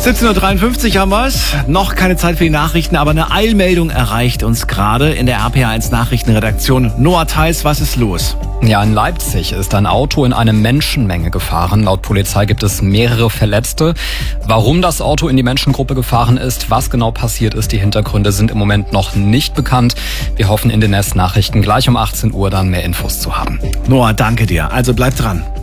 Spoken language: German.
17.53 Uhr haben wir es. Noch keine Zeit für die Nachrichten, aber eine Eilmeldung erreicht uns gerade in der RPA1 Nachrichtenredaktion. Noah Theis, was ist los? Ja, in Leipzig ist ein Auto in eine Menschenmenge gefahren. Laut Polizei gibt es mehrere Verletzte. Warum das Auto in die Menschengruppe gefahren ist, was genau passiert ist, die Hintergründe sind im Moment noch nicht bekannt. Wir hoffen in den nächsten Nachrichten gleich um 18 Uhr dann mehr Infos zu haben. Noah, danke dir. Also bleib dran.